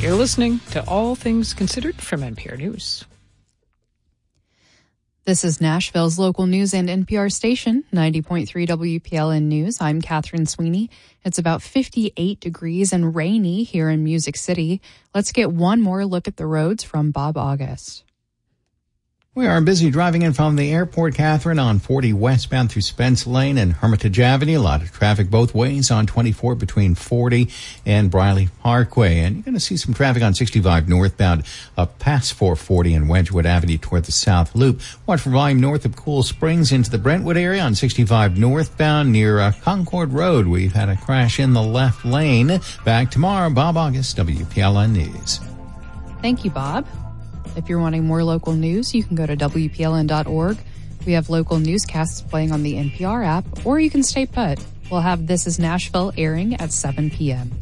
You're listening to All Things Considered from NPR News. This is Nashville's local news and NPR station, 90.3 WPLN News. I'm Catherine Sweeney. It's about 58 degrees and rainy here in Music City. Let's get one more look at the roads from Bob August. We are busy driving in from the airport, Catherine, on 40 westbound through Spence Lane and Hermitage Avenue. A lot of traffic both ways on 24 between 40 and Briley Parkway. And you're going to see some traffic on 65 northbound up past 440 and Wedgwood Avenue toward the South Loop. Watch for volume north of Cool Springs into the Brentwood area on 65 northbound near Concord Road. We've had a crash in the left lane. Back tomorrow, Bob August, WPLN News. Thank you, Bob. If you're wanting more local news, you can go to WPLN.org. We have local newscasts playing on the NPR app, or you can stay put. We'll have This is Nashville airing at 7 p.m.